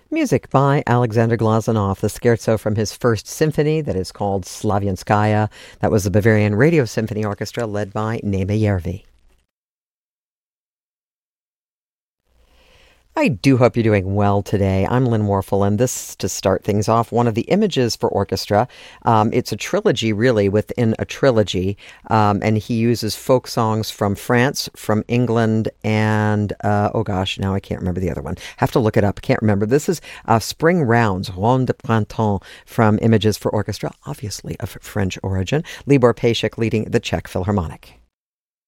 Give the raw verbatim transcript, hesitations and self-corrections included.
Music by Alexander Glazunov, the scherzo from his first symphony that is called Slavianskaya. That was the Bavarian Radio Symphony Orchestra led by Neme Järvi. I do hope you're doing well today. I'm Lynn Warfel, and this, to start things off, one of the Images for Orchestra. Um, it's a trilogy, really, within a trilogy, um, and he uses folk songs from France, from England, and, uh, oh gosh, now I can't remember the other one. Have to look it up. Can't remember. This is uh, Spring Rounds, Ronde de Printemps, from Images for Orchestra, obviously of French origin. Libor Pejcik leading the Czech Philharmonic.